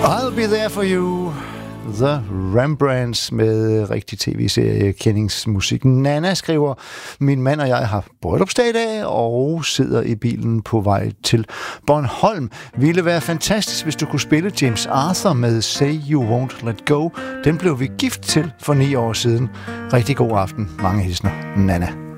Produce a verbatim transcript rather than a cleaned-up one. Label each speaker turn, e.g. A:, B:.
A: I'll be there for you. The Rembrandts med rigtig tv-serie kendingsmusik. Nana skriver, min mand og jeg har bryllupsdag i dag og sidder i bilen på vej til Bornholm. Ville være fantastisk, hvis du kunne spille James Arthur med Say You Won't Let Go. Den blev vi gift til for ni år siden. Rigtig god aften. Mange hilsner. Nana.